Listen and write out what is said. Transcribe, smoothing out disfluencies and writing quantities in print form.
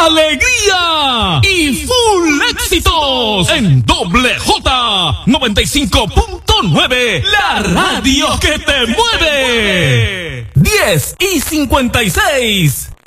alegría y full éxitos en Doble J 95.9, la radio que te mueve. 10:56.